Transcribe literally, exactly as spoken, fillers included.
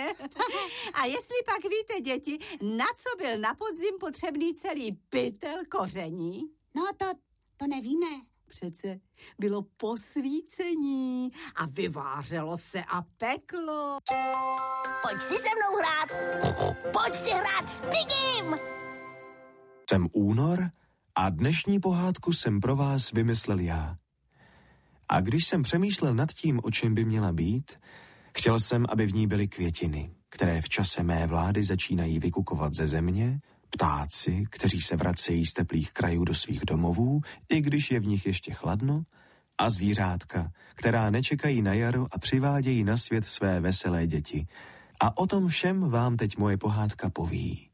A jestli pak víte, děti, na co byl na podzim potřebný celý pytel koření? No to, to nevíme. Přece bylo posvícení a vyvářelo se a peklo. Pojď si se mnou hrát. Pojď si hrát s Pigim. Jsem Únor a dnešní pohádku jsem pro vás vymyslel já. A když jsem přemýšlel nad tím, o čem by měla být, chtěl jsem, aby v ní byly květiny, které v čase mé vlády začínají vykukovat ze země, ptáci, kteří se vracejí z teplých krajů do svých domovů, i když je v nich ještě chladno, a zvířátka, která nečekají na jaro a přivádějí na svět své veselé děti. A o tom všem vám teď moje pohádka poví.